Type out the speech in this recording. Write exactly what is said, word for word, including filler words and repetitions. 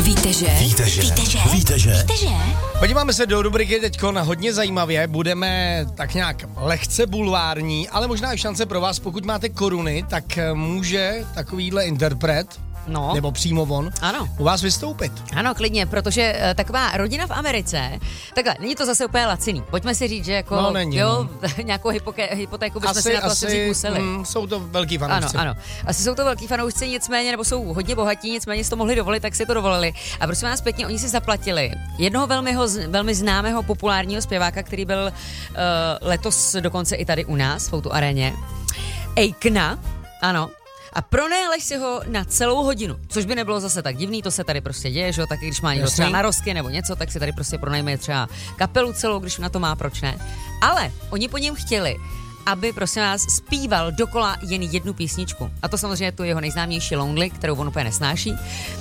Víte, že? Víte, že? Víte, že? Víte, že? Víte, že? Podíváme se do rubriky teďko na hodně zajímavě, budeme tak nějak lehce bulvární, ale možná i šance pro vás, pokud máte koruny, tak může takovýhle interpret, No. nebo přímo on, Ano. u vás vystoupit. Ano, klidně, protože uh, taková rodina v Americe, takhle, není to zase úplně laciný. Pojďme si říct, že jako, No, není, jo, nějakou hypoké, hypotéku bychom si na to asi vzít museli. Mm, jsou to velký fanoušci. Ano, ano. Asi jsou to velký fanoušci, nicméně, nebo jsou hodně bohatí, nicméně si to mohli dovolit, tak si to dovolili. A prosím vás pěkně, oni si zaplatili jednoho velmi, ho, velmi známého populárního zpěváka, který byl uh, letos dokonce i tady u nás, v Outu aréně. Akona, ano. A pronajali si ho na celou hodinu, což by nebylo zase tak divný, to se tady prostě děje, že jo, taky když má někdo třeba narozky nebo něco, tak si tady prostě pronajme třeba kapelu celou, když na to má, proč ne. Ale oni po něm chtěli, aby, prosím vás, zpíval dokola jen jednu písničku. A to samozřejmě tu jeho nejznámější Lonely, kterou on úplně nesnáší.